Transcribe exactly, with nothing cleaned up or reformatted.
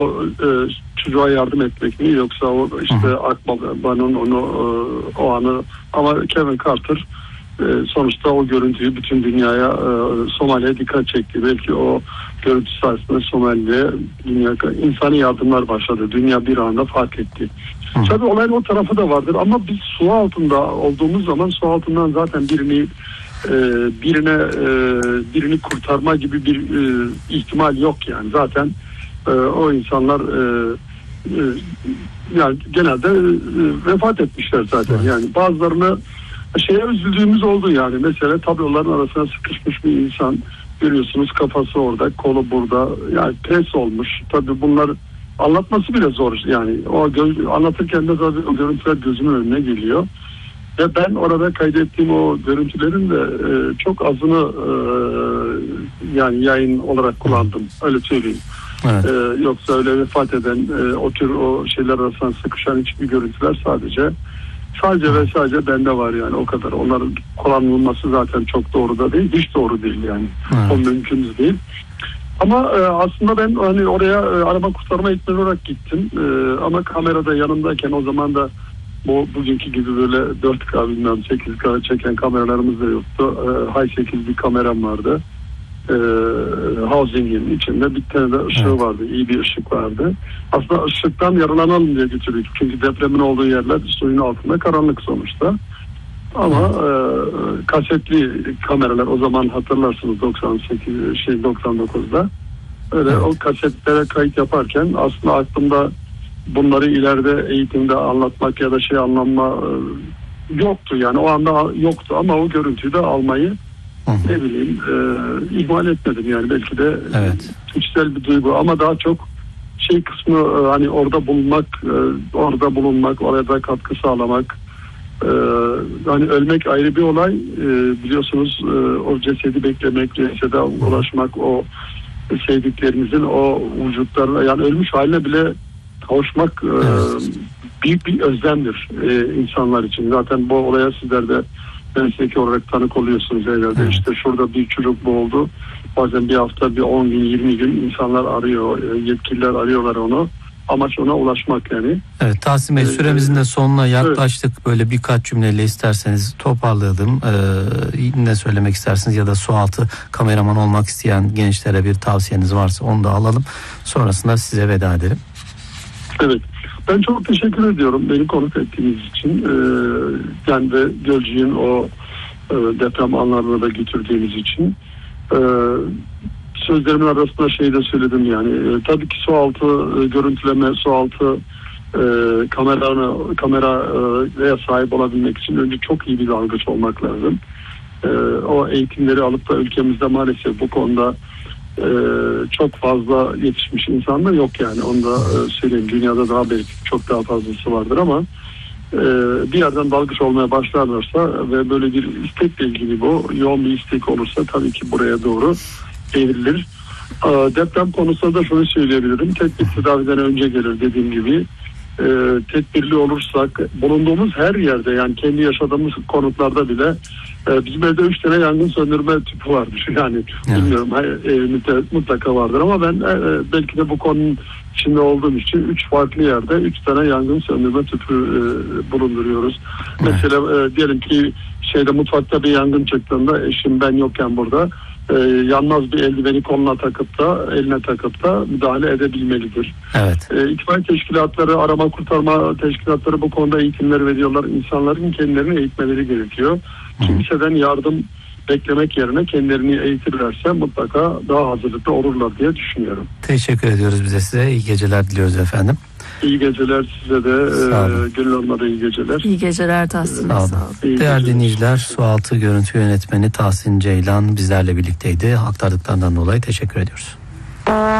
o e, çocuğa yardım etmek mi, yoksa o işte Akbaba'nın onu e, o anı, ama Kevin Carter e, sonuçta o görüntüyü bütün dünyaya, e, Somali'ye dikkat çekti. Belki o görüntü sayesinde Somali'ye dünya, insani yardımlar başladı. Dünya bir anda fark etti. Hı. Tabii olayın o tarafı da vardır ama biz su altında olduğumuz zaman su altından zaten birini e, birine e, birini kurtarma gibi bir e, ihtimal yok yani. Zaten e, o insanlar e, e, yani genelde e, vefat etmişler zaten. Hı. Yani bazılarını şeye üzüldüğümüz oldu yani. Mesela tabloların arasına sıkışmış bir insan görüyorsunuz, kafası orada, kolu burada, yani pres olmuş. Tabii bunlar anlatması bile zor yani. O göz, anlatırken de zaten o görüntüler gözümün önüne geliyor. Ve ben orada kaydettiğim o görüntülerin de e, çok azını e, yani yayın olarak kullandım. Öyle söyleyeyim. Evet. E, yoksa öyle vefat eden e, o tür o şeyler arasında sıkışan hiçbir görüntüler sadece sadece ve sadece bende var yani, o kadar. Onların kullanılması zaten çok doğru da değil. Hiç doğru değil yani. Evet. O mümkün değil. Ama e, aslında ben hani oraya e, arama kurtarma eğitmeni olarak gittim. E, ama kamerada yanımdayken, o zaman da bu bugünkü gibi böyle dört K bilmem sekiz K çeken kameralarımız da yoktu. E, high sekiz bir kameram vardı. E, housing'in içinde bir tane de ışığı evet. vardı. İyi bir ışık vardı. Aslında ışıktan yararlanalım diye götürdük. Çünkü depremin olduğu yerler suyun altında, karanlık sonuçta. Ama e, kasetli kameralar, o zaman hatırlarsınız doksan sekiz şey doksan dokuzda öyle evet. O kasetlere kayıt yaparken aslında aklımda bunları ileride eğitimde anlatmak ya da şey anlamma e, yoktu yani, o anda yoktu ama o görüntüyü de almayı Hı-hı. ne bileyim e, ihmal etmedim yani. Belki de evet. içsel bir duygu ama daha çok şey kısmı e, hani orada bulunmak, e, orada bulunmak, orada katkı sağlamak. Ee, hani ölmek ayrı bir olay, ee, biliyorsunuz e, o cesedi beklemek, cesede ulaşmak, o sevdiklerinizin o vücutlarına, yani ölmüş haline bile kavuşmak e, evet. büyük bir özlemdir e, insanlar için. Zaten bu olaya sizler de mesleki olarak tanık oluyorsunuz herhalde. Evet. İşte şurada bir çocuk boğuldu, bazen bir hafta, bir on gün, yirmi gün insanlar arıyor, yetkililer arıyorlar onu. Amaç ona ulaşmak yani. Evet Tahsin Bey, süremizin de sonuna yaklaştık. Evet. Böyle birkaç cümleyle isterseniz toparlayalım. Ee, ne söylemek istersiniz ya da sualtı kameraman olmak isteyen gençlere bir tavsiyeniz varsa onu da alalım. Sonrasında size veda edelim. Evet. Ben çok teşekkür ediyorum beni konuk ettiğiniz için. Ee, yani de Gölcük'ün o e, deprem anlarına da götürdüğünüz için. Ee, Sözlerimin arasında şey de söyledim yani. E, tabii ki sualtı e, görüntüleme, sualtı e, kamerana, kameraya sahip olabilmek için önce çok iyi bir dalgıç olmak lazım. E, o eğitimleri alıp da ülkemizde maalesef bu konuda e, çok fazla yetişmiş insanlar yok yani. Onu da e, söyleyeyim. Dünyada daha belki çok daha fazlası vardır ama e, bir yerden dalgıç olmaya başlarlarsa ve böyle bir istekle ilgili, bu yoğun bir istek olursa tabii ki buraya doğru evrilir. Deprem konusunda da şunu söyleyebilirim. Tedbir tedaviden önce gelir dediğim gibi. E, tedbirli olursak bulunduğumuz her yerde, yani kendi yaşadığımız konutlarda bile e, bizim evde üç tane yangın söndürme tüpü vardır. Yani evet. bilmiyorum evimizde mutlaka vardır ama ben e, belki de bu konunun içinde olduğum için üç farklı yerde üç tane yangın söndürme tüpü e, bulunduruyoruz. Evet. Mesela e, diyelim ki şeyde mutfakta bir yangın çıktığında eşim ben yokken burada Ee, yanmaz bir eldiveni koluna takıp da eline takıp da müdahale edebilmelidir. Evet. Ee, itfaiye teşkilatları, arama kurtarma teşkilatları bu konuda eğitimler veriyorlar. İnsanların kendilerini eğitmeleri gerekiyor. Hı. Kimseden yardım beklemek yerine kendilerini eğitirlerse mutlaka daha hazırlıklı olurlar diye düşünüyorum. Teşekkür ediyoruz bize size. İyi geceler diliyoruz efendim. İyi geceler size de. E, Gönül Hanım'a iyi geceler. İyi geceler Tahsin Bey. Sağ olun. Değerli dinleyiciler, Sualtı görüntü yönetmeni Tahsin Ceylan bizlerle birlikteydi. Aktardıklarından dolayı teşekkür ediyoruz.